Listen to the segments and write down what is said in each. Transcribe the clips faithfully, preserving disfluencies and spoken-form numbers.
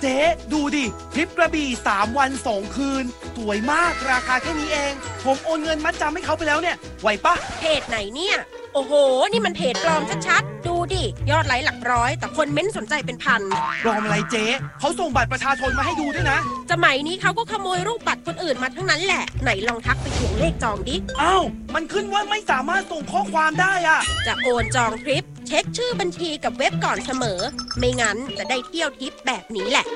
เจ๊ดูดิทริปกระบี่สามวันสองคืนสวยมากราคาแค่นี้เองผมโอนเงินมัดจำให้เขาไปแล้วเนี่ยไหวปะเพจไหนเนี่ยโอ้โหนี่มันเพจปลอมชัดๆดูดิยอดไลค์หลักร้อยแต่คนเม้นสนใจเป็นพันปลอมอะไรเจ๊เขาส่งบัตรประชาชนมาให้ดูด้วยนะสมัยนี้เขาก็ขโมยรูปบัตรคนอื่นมาทั้งนั้นแหละไหนลองทักไปทวงเลขจองดิอ้าวมันขึ้นว่าไม่สามารถส่งข้อความได้อะจะโอนจองทริปเช็คชื่อบัญชีกับเว็บก่อนเสมอไม่งั้นจะได้เที่ยวทริปแบบนี้แหละ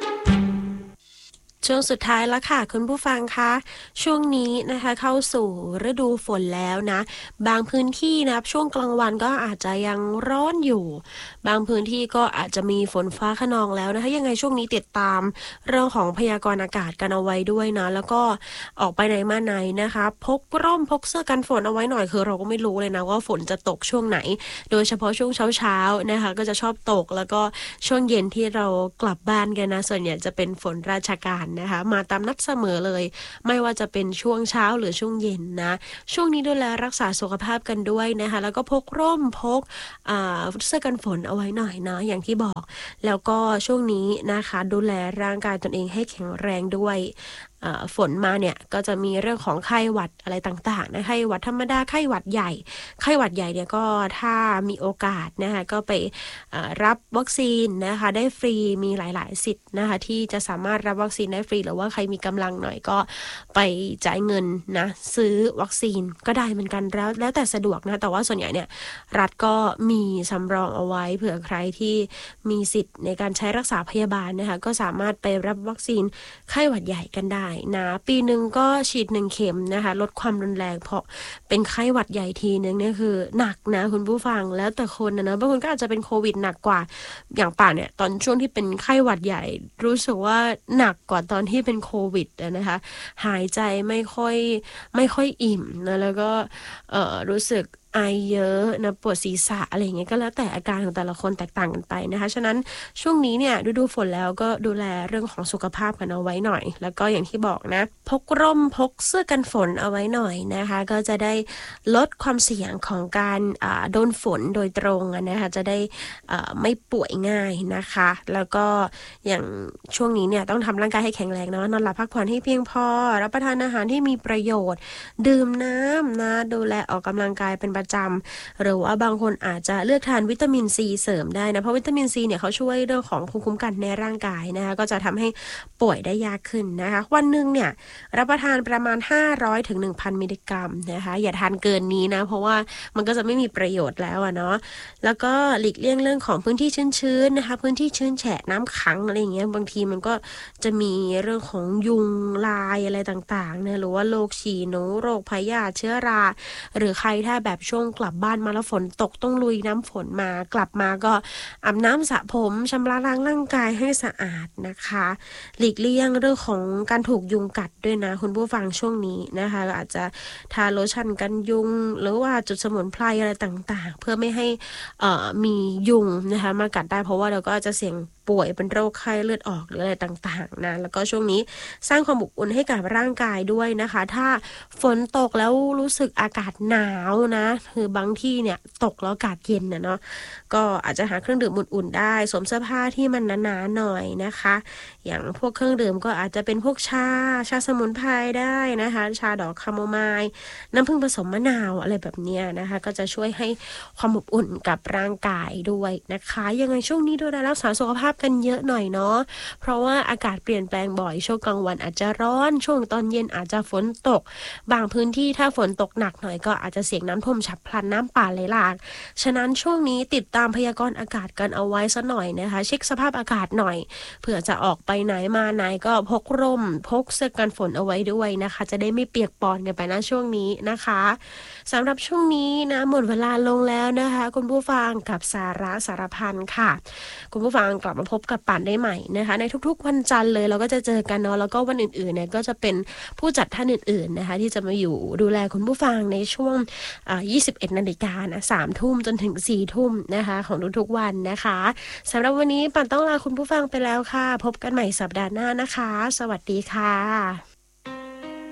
ช่วงสุดท้ายแล้วค่ะคุณผู้ฟังคะช่วงนี้นะคะเข้าสู่ฤดูฝนแล้วนะบางพื้นที่นะช่วงกลางวันก็อาจจะยังร้อนอยู่บางพื้นที่ก็อาจจะมีฝนฟ้าคะนองแล้วนะคะยังไงช่วงนี้ติดตามเรื่องของพยากรณ์อากาศกันเอาไว้ด้วยนะแล้วก็ออกไปไหนมาไหนนะคะพกร่มพกเสื้อกันฝนเอาไว้หน่อยคือเราก็ไม่รู้เลยนะว่าฝนจะตกช่วงไหนโดยเฉพาะช่วงเช้าๆนะคะก็จะชอบตกแล้วก็ช่วงเย็นที่เรากลับบ้านกันนะส่วนใหญ่จะเป็นฝนราชการนะคะมาตามนัดเสมอเลยไม่ว่าจะเป็นช่วงเช้าหรือช่วงเย็นนะช่วงนี้ดูแลรักษาสุขภาพกันด้วยนะคะแล้วก็พกร่มพกเสื้อกันฝนเอาไว้หน่อยนะอย่างที่บอกแล้วก็ช่วงนี้นะคะดูแลร่างกายตนเองให้แข็งแรงด้วยฝนมาเนี่ยก็จะมีเรื่องของไข้หวัดอะไรต่างๆนะไข้หวัดธรรมดาไข้หวัดใหญ่ไข้หวัดใหญ่เนี่ยก็ถ้ามีโอกาสนะคะก็ไปรับวัคซีนนะคะได้ฟรีมีหลายๆสิทธิ์นะคะที่จะสามารถรับวัคซีนได้ฟรีหรือว่าใครมีกำลังหน่อยก็ไปจ่ายเงินนะซื้อวัคซีนก็ได้เหมือนกันแล้วแล้วแต่สะดวกนะแต่ว่าส่วนใหญ่เนี่ยรัฐก็มีสำรองเอาไว้เผื่อใครที่มีสิทธิ์ในการใช้รักษาพยาบาลนะคะก็สามารถไปรับวัคซีนไข้หวัดใหญ่กันได้นะปีหนึ่งก็ฉีดหนึ่งเข็มนะคะลดความรุนแรงเพราะเป็นไข้หวัดใหญ่ทีนึงเนี่ยคือหนักนะคุณผู้ฟังแล้วแต่คนนะนะบางคนก็อาจจะเป็นโควิดหนักกว่าอย่างป่าเนี่ยตอนช่วงที่เป็นไข้หวัดใหญ่รู้สึกว่าหนักกว่าตอนที่เป็นโควิดนะคะหายใจไม่ค่อยไม่ค่อยอิ่มนะแล้วก็เอ่อรู้สึกไอเยอะนะปวดศีรษะอะไรอย่างเงี้ยก็แล้วแต่อาการของแต่ละคนแตกต่างกันไปนะคะฉะนั้นช่วงนี้เนี่ยฤดูฝนแล้วก็ดูแลเรื่องของสุขภาพกันเอาไว้หน่อยแล้วก็อย่างที่บอกนะพกร่มพกเสื้อกันฝนเอาไว้หน่อยนะคะก็จะได้ลดความเสี่ยงของการอ่าโดนฝนโดยตรงนะคะจะได้อ่าไม่ป่วยง่ายนะคะแล้วก็อย่างช่วงนี้เนี่ยต้องทำร่างกายให้แข็งแรงนะนอนหลับพักผ่อนให้เพียงพอรับประทานอาหารที่มีประโยชน์ดื่มน้ำนะดูแลออกกำลังกายเป็นประจำหรือว่าบางคนอาจจะเลือกทานวิตามินซีเสริมได้นะเพราะวิตามินซีเนี่ยเขาช่วยเรื่องของภูมิคุ้มกันในร่างกายนะคะก็จะทำให้ป่วยได้ยากขึ้นนะคะวันนึงเนี่ยรับประทานประมาณห้าร้อยถึง หนึ่งพัน มิลลิกรัมนะคะอย่าทานเกินนี้นะเพราะว่ามันก็จะไม่มีประโยชน์แล้วอ่ะเนาะแล้วก็หลีกเลี่ยงเรื่องของพื้นที่ชื้นๆนะคะพื้นที่ชื้นแฉะน้ำขังอะไรอย่างเงี้ยบางทีมันก็จะมีเรื่องของยุงลายอะไรต่างๆนะหรือว่าโรคฉี่หนูโรคพยาธิเชื้อราหรือใครถ้าแบบช่วงกลับบ้านมาแล้วฝนตกต้องลุยน้ำฝนมากลับมาก็อาบน้ำสระผมชำระล้างร่างกายให้สะอาดนะคะหลีกเลี่ยงเรื่องของการถูกยุงกัดด้วยนะคุณผู้ฟังช่วงนี้นะคะอาจจะทาโลชั่นกันยุงหรือว่าจุดสมุนไพรอะไรต่างๆเพื่อไม่ให้เอ่อมียุงนะคะมากัดได้เพราะว่าเราก็จะเสี่ยงป่วยเป็นโรคไข้เลือดออกหรืออะไรต่างๆนะแล้วก็ช่วงนี้สร้างความอบอุ่นให้กับร่างกายด้วยนะคะถ้าฝนตกแล้วรู้สึกอากาศหนาวนะคือบางที่เนี่ยตกแล้วอากาศเย็นนะเนาะก็อาจจะหาเครื่องดื่มอุ่นๆได้สวมเสื้อผ้าที่มันหนาๆหน่อยนะคะอย่างพวกเครื่องดื่มก็อาจจะเป็นพวกชาชาสมุนไพรได้นะคะชาดอกคาโมไมล์น้ำผึ้งผสมมะนาวอะไรแบบนี้นะคะก็จะช่วยให้ความอบอุ่นกับร่างกายด้วยนะคะยังไงช่วงนี้ดูแลรักษาสุขภาพกันเยอะหน่อยเนาะเพราะว่าอากาศเปลี่ยนแปลงบ่อยช่วงกลางวันอาจจะร้อนช่วงตอนเย็นอาจจะฝนตกบางพื้นที่ถ้าฝนตกหนักหน่อยก็อาจจะเสี่ยงน้ำท่วมฉับพลันน้ำป่าไหลหลากฉะนั้นช่วงนี้ติดตามพยากรณ์อากาศกันเอาไว้ซะหน่อยนะคะเช็คสภาพอากาศหน่อยเผื่อจะออกไปไหนมาไหนก็พกร่มพกเสื้อกันฝนเอาไว้ด้วยนะคะจะได้ไม่เปียกปอนกันไปนะช่วงนี้นะคะสำหรับช่วงนี้นะหมดเวลาลงแล้วนะคะคุณผู้ฟังกับสาระสารพันค่ะคุณผู้ฟังกลับมาพบกับป่านได้ใหม่นะคะในทุกๆวันจันทร์เลยเราก็จะเจอกันเนาะแล้วก็วันอื่นๆเนี่ยก็จะเป็นผู้จัดท่านอื่นๆนะคะที่จะมาอยู่ดูแลคุณผู้ฟังในช่วงยี่สิบเอ็ดนาฬิกานะสามทุ่มจนถึงสี่ทุ่มนะคะของทุกๆวันนะคะสำหรับวันนี้ป่านต้องลาคุณผู้ฟังไปแล้วค่ะพบกันใหม่สัปดาห์หน้านะคะสวัสดีค่ะ